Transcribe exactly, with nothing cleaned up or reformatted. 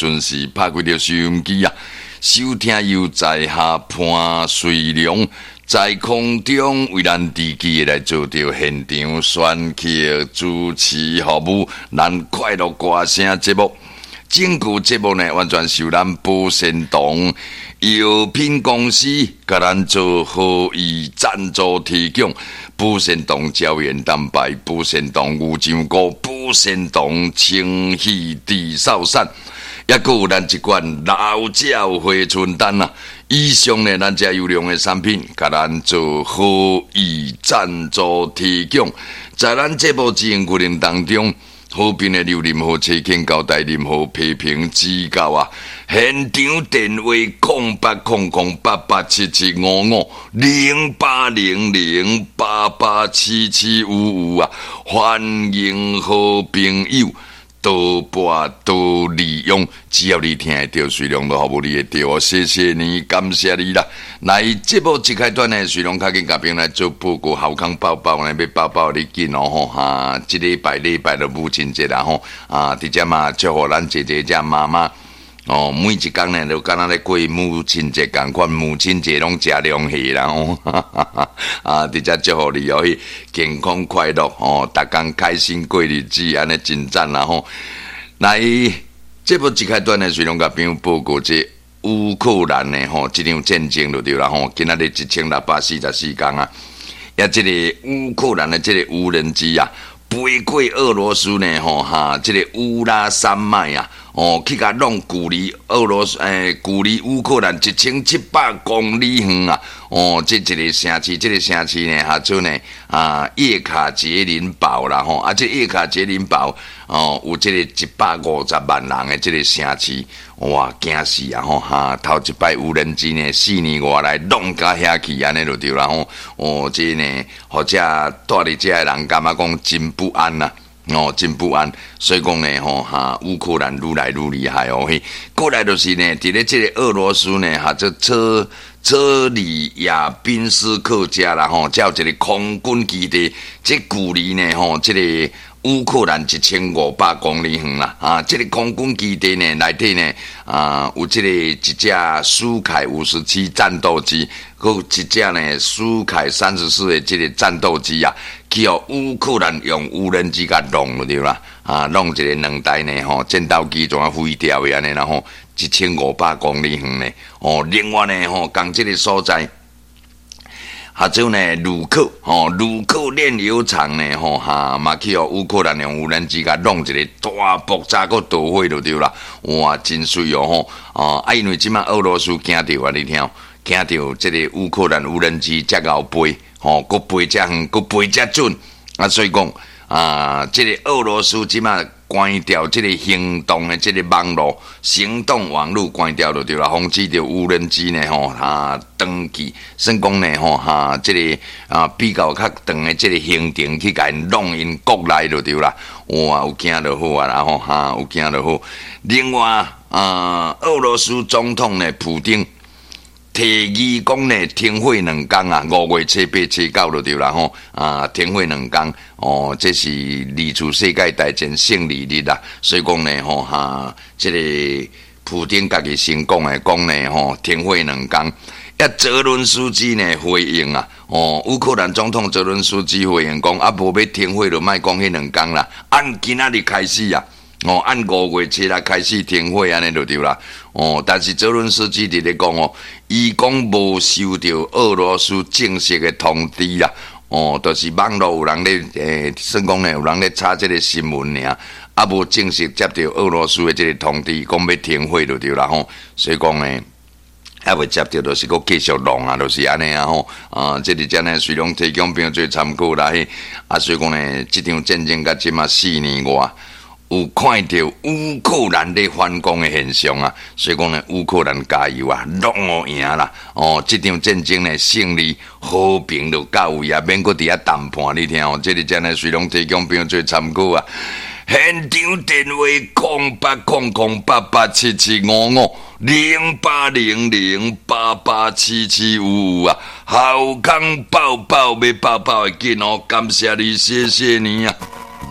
准时拍开着收音机啊，收听由在下潘瑞良在空中为咱自己来做着现场选曲主持服务，咱快乐歌声节目。整个节目呢，完全受咱保鲜堂药品公司甲咱做好意赞助提供。保鲜堂胶原蛋白、保鲜堂牛樟菇、保鲜堂清气地扫散，也佫有咱一罐老鸟回春丹啊。以上呢，咱这优良的产品，甲咱做好意赞助提供，在咱节目进行过程当中。好评的留任何车请交代任何批评指教啊！现场电话空八空空八八七七五五零八零零八八七七五五啊！欢迎好朋友多播多利用，只要你听得到，水龙都服务你会到哦。谢谢你，感谢你啦！来节目一开端呢，水龙较紧甲朋友来做报告，好康包包呢要包包你紧哦吼哈！即礼拜礼拜的母亲节啦吼啊，直接嘛祝福咱姐姐家妈妈哦，每一天呢都敢若咧过母亲节共款，母亲节拢食凉气啦吼啊！直接祝福你哦，健康快乐哦，逐天开心过日子，安尼真赞啦吼！来节目一开端呢，水龙甲朋友报告这。乌克兰呢吼，这场战争就对啦吼，今仔日一千六百四十四天啊，也这个乌克兰的这个无人机啊，飞过俄罗斯呢吼哈，这个乌拉山脉啊，哦，去甲弄距离俄罗斯诶，距离乌克兰一千七百公里远啊，哦，这一个城市，这个城市呢，哈做呢啊叶卡捷琳堡啦吼，啊这叶卡捷琳堡哦，有这个一百五十万人的这个城市。哇，惊死啊！吼哈，头一摆无人机呢，四年外来弄到遐去，安尼就对啦吼。哦，这呢，或者住伫遮的人感觉讲真不安呐、啊，哦，真不安。所以讲呢，吼哈，乌克兰愈来愈厉害哦。嘿，过来就是呢，伫咧这个俄罗斯呢，哈，这车车里亚宾斯克家啦吼，叫一个空军基地，这距离呢，吼，这个。乌克兰一千五百公里远啦，啊，这个空军基地呢，内底呢，啊，有这个一架苏凯五十七战斗机，佮一架呢苏凯三十四的这个战斗机啊，去互乌克兰用无人机甲弄了对啦，啊，弄一个两台呢吼，战斗机怎啊飞掉的安尼然后一千五百公里远呢，哦，另外呢吼，讲这个所在。还有呢，卢克吼，卢克炼油厂呢吼哈，嘛去互乌克兰用无人机甲弄一个大爆炸个导火就对啦，哇，真水哦吼啊！啊，因为即马俄罗斯惊到啊，你听，惊到这个乌克兰无人机遮高飞，吼，佫飞遮远，佫飞遮准啊，所以讲啊，这个俄罗斯即马。关掉这个行动的这个网络，行动网络关掉就对啦，防止着无人机呢吼哈登记，算讲呢吼哈这个啊比较较长的这个行程去甲因弄因国内就对啦，哇有惊就好啊，然后哈有惊就好。另外啊，俄罗斯总统呢普丁。提议讲呢，停火两天啊，五月七八、七九就对啦吼啊，停火两天哦，这是二次世界大战胜利日啦，所以讲呢吼哈，这个普丁家己先讲的讲呢吼，停火两天。啊，泽伦斯基呢回应啊，哦，乌克兰总统泽伦斯基回应讲，啊，无要停火就莫讲迄两天啦，按今仔日开始啊。哦，按五月七日开始停火安尼就对啦。哦，但是泽伦斯基伫咧讲哦，伊讲无收到俄罗斯正式的通知啦。哦，就是网络有人咧诶，算讲咧有人咧查这个新闻尔，啊无正式接到俄罗斯的这个通知，讲要停火就对啦吼。所以讲呢，还未接到，就是佫继续弄啊，就是安尼啊吼。啊，这里真呢，虽然提供朋友做参考啦，嘿，啊，所以讲呢，这场战争甲即嘛四年外。有看到乌克兰咧反攻的现象啊，所以讲呢，乌克兰加油啊，拢有赢啦！哦，这场战争呢胜利和平就到位啊，免搁伫遐谈判，你听哦，这里真呢，随拢提供朋友做参考啊。现场电话空八空空八八七七五五零八零零八八七七五五啊，好康抱抱要抱抱的紧哦，感谢你，谢谢你啊。